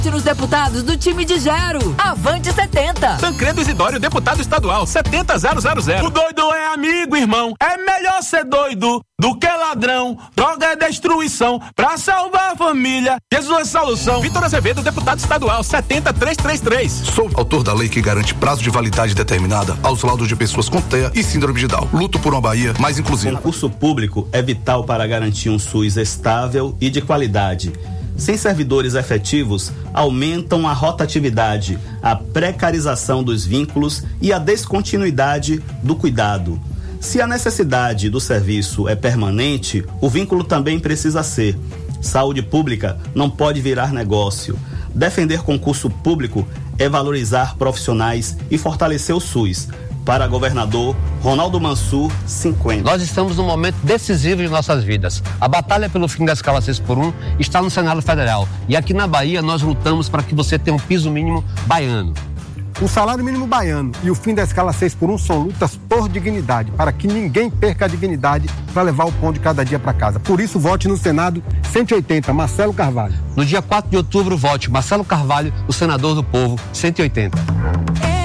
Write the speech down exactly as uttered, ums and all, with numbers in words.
Nos deputados do time de Gero. Avante setenta. Tancredo Isidório, deputado estadual, setenta mil. O doido é amigo, irmão. É melhor ser doido do que ladrão. Droga é destruição. Pra salvar a família, Jesus é solução. Vitor Azevedo, deputado estadual, setenta mil trezentos e trinta e três. Sou autor da lei que garante prazo de validade determinada aos laudos de pessoas com T E A e síndrome de Down. Luto por uma Bahia mais inclusiva. O concurso público é vital para garantir um SUS estável e de qualidade. Sem servidores efetivos, aumentam a rotatividade, a precarização dos vínculos e a descontinuidade do cuidado. Se a necessidade do serviço é permanente, o vínculo também precisa ser. Saúde pública não pode virar negócio. Defender concurso público é valorizar profissionais e fortalecer o SUS. Para governador Ronaldo Mansur, cinquenta. Nós estamos num momento decisivo de nossas vidas. A batalha pelo fim da escala seis por um está no Senado Federal. E aqui na Bahia nós lutamos para que você tenha um piso mínimo baiano. O salário mínimo baiano e o fim da escala seis por um são lutas por dignidade, para que ninguém perca a dignidade para levar o pão de cada dia para casa. Por isso, vote no Senado cento e oitenta, Marcelo Carvalho. No dia quatro de outubro, vote Marcelo Carvalho, o senador do povo, cento e oitenta.